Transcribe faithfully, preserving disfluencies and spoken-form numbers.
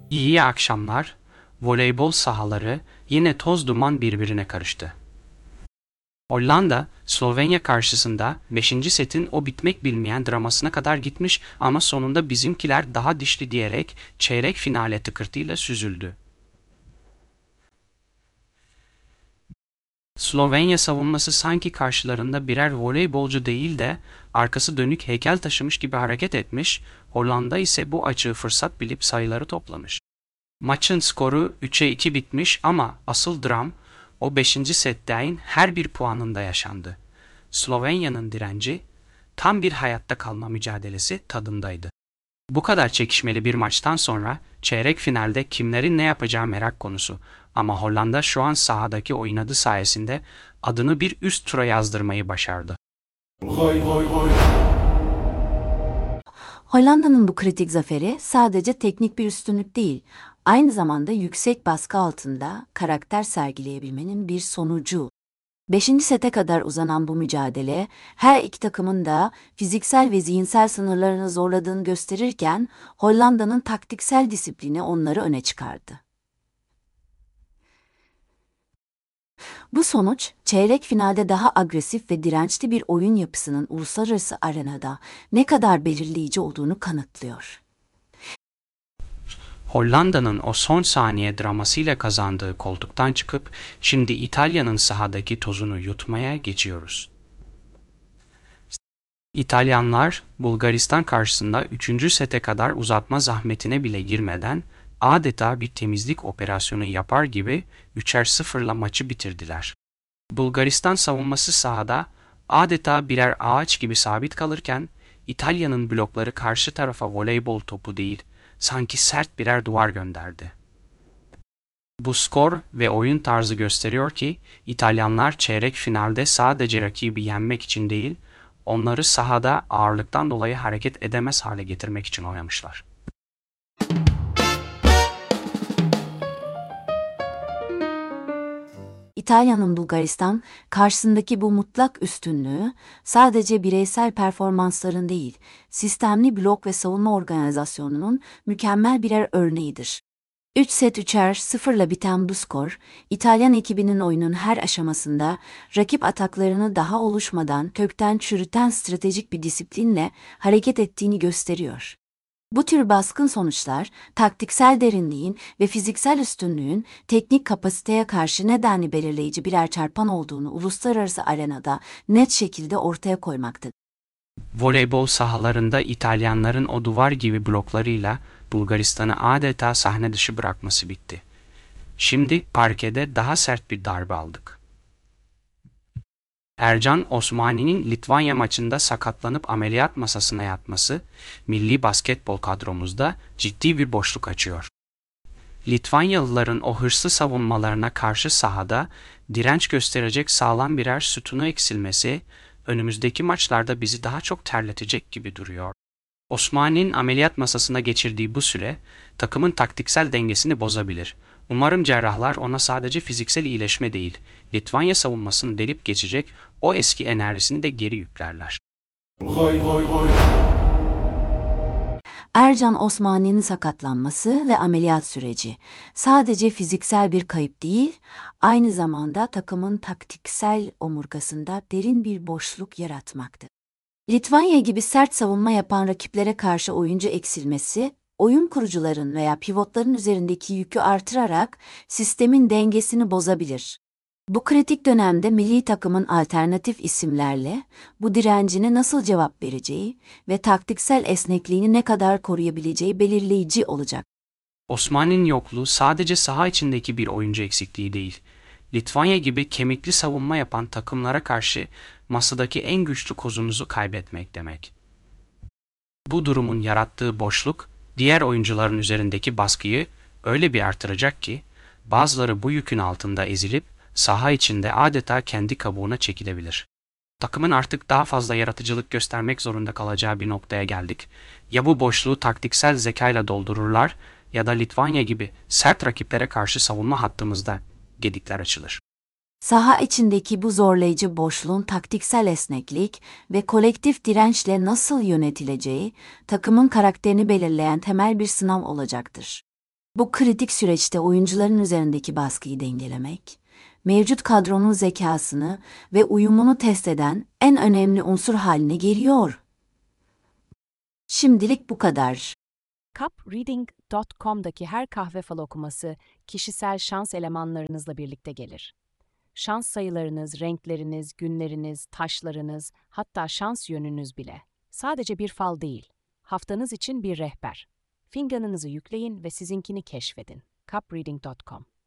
İyi akşamlar. Voleybol sahaları yine toz duman birbirine karıştı. Hollanda, Slovenya karşısında beşinci setin o bitmek bilmeyen dramasına kadar gitmiş ama sonunda bizimkiler daha dişli diyerek çeyrek finale tıkırtıyla süzüldü. Slovenya savunması sanki karşılarında birer voleybolcu değil de arkası dönük heykel taşımış gibi hareket etmiş, Hollanda ise bu açığı fırsat bilip sayıları toplamış. Maçın skoru üçe iki bitmiş ama asıl dram o beşinci setteğin her bir puanında yaşandı. Slovenya'nın direnci tam bir hayatta kalma mücadelesi tadındaydı. Bu kadar çekişmeli bir maçtan sonra çeyrek finalde kimlerin ne yapacağı merak konusu ama Hollanda şu an sahadaki o inadı sayesinde adını bir üst tura yazdırmayı başardı. Goy goy goy. Hollanda'nın bu kritik zaferi sadece teknik bir üstünlük değil, aynı zamanda yüksek baskı altında karakter sergileyebilmenin bir sonucu. Beşinci sete kadar uzanan bu mücadele, her iki takımın da fiziksel ve zihinsel sınırlarını zorladığını gösterirken, Hollanda'nın taktiksel disiplini onları öne çıkardı. Bu sonuç, çeyrek finalde daha agresif ve dirençli bir oyun yapısının uluslararası arenada ne kadar belirleyici olduğunu kanıtlıyor. Hollanda'nın o son saniye dramasıyla kazandığı koltuktan çıkıp şimdi İtalya'nın sahadaki tozunu yutmaya geçiyoruz. İtalyanlar Bulgaristan karşısında üçüncü sete kadar uzatma zahmetine bile girmeden adeta bir temizlik operasyonu yapar gibi üçer sıfırla maçı bitirdiler. Bulgaristan savunması sahada adeta birer ağaç gibi sabit kalırken İtalya'nın blokları karşı tarafa voleybol topu değil, sanki sert birer duvar gönderdi. Bu skor ve oyun tarzı gösteriyor ki İtalyanlar çeyrek finalde sadece rakibi yenmek için değil, onları sahada ağırlıktan dolayı hareket edemez hale getirmek için oynamışlar. İtalya'nın Bulgaristan karşısındaki bu mutlak üstünlüğü sadece bireysel performansların değil, sistemli blok ve savunma organizasyonunun mükemmel birer örneğidir. üç set üçer sıfırla biten bu skor, İtalyan ekibinin oyunun her aşamasında rakip ataklarını daha oluşmadan kökten çürüten stratejik bir disiplinle hareket ettiğini gösteriyor. Bu tür baskın sonuçlar, taktiksel derinliğin ve fiziksel üstünlüğün teknik kapasiteye karşı nedenli belirleyici birer çarpan olduğunu uluslararası arenada net şekilde ortaya koymaktadır. Voleybol sahalarında İtalyanların o duvar gibi bloklarıyla Bulgaristan'ı adeta sahne dışı bırakması bitti. Şimdi parkede daha sert bir darbe aldık. Ercan Osmani'nin Litvanya maçında sakatlanıp ameliyat masasına yatması, milli basketbol kadromuzda ciddi bir boşluk açıyor. Litvanyalıların o hırslı savunmalarına karşı sahada direnç gösterecek sağlam birer sütunu eksilmesi, önümüzdeki maçlarda bizi daha çok terletecek gibi duruyor. Osmani'nin ameliyat masasına geçirdiği bu süre, takımın taktiksel dengesini bozabilir. Umarım cerrahlar ona sadece fiziksel iyileşme değil, Litvanya savunmasını delip geçecek o eski enerjisini de geri yüklerler. Goy goy goy. Ercan Osmani'nin sakatlanması ve ameliyat süreci sadece fiziksel bir kayıp değil, aynı zamanda takımın taktiksel omurgasında derin bir boşluk yaratmaktadır. Litvanya gibi sert savunma yapan rakiplere karşı oyuncu eksilmesi, oyun kurucuların veya pivotların üzerindeki yükü artırarak sistemin dengesini bozabilir. Bu kritik dönemde milli takımın alternatif isimlerle bu direncine nasıl cevap vereceği ve taktiksel esnekliğini ne kadar koruyabileceği belirleyici olacak. Osman'ın yokluğu sadece saha içindeki bir oyuncu eksikliği değil, Litvanya gibi kemikli savunma yapan takımlara karşı masadaki en güçlü kozumuzu kaybetmek demek. Bu durumun yarattığı boşluk, diğer oyuncuların üzerindeki baskıyı öyle bir artıracak ki, bazıları bu yükün altında ezilip saha içinde adeta kendi kabuğuna çekilebilir. Takımın artık daha fazla yaratıcılık göstermek zorunda kalacağı bir noktaya geldik. Ya bu boşluğu taktiksel zekayla doldururlar ya da Litvanya gibi sert rakiplere karşı savunma hattımızda gedikler açılır. Saha içindeki bu zorlayıcı boşluğun taktiksel esneklik ve kolektif dirençle nasıl yönetileceği, takımın karakterini belirleyen temel bir sınav olacaktır. Bu kritik süreçte oyuncuların üzerindeki baskıyı dengelemek, mevcut kadronun zekasını ve uyumunu test eden en önemli unsur haline geliyor. Şimdilik bu kadar. cup reading nokta com'daki her kahve fal okuması kişisel şans elemanlarınızla birlikte gelir. Şans sayılarınız, renkleriniz, günleriniz, taşlarınız, hatta şans yönünüz bile. Sadece bir fal değil, haftanız için bir rehber. Finganınızı yükleyin ve sizinkini keşfedin. cup reading nokta com